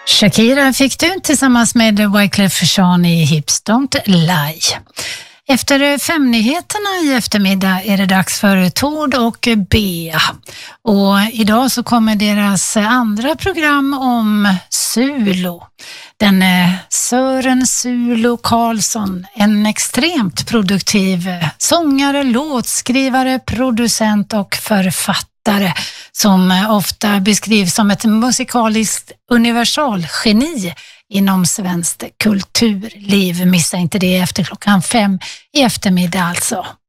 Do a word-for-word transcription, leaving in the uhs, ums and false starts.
Shakira fick du tillsammans med Wyclef Jean i Hips Don't Lie. Efter femnyheterna i eftermiddag är det dags för Tord och Bea. Och idag så kommer deras andra program om Sulo. Den Sören Sulo Karlsson, en extremt produktiv sångare, låtskrivare, producent och författare som ofta beskrivs som ett musikaliskt universalgeni inom svenskt kulturliv. Missa inte det efter klockan fem i eftermiddag alltså.